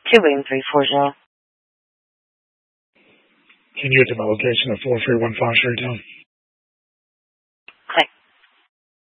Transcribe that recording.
To William 340. Can you get to the location of 4315 Sherrytown?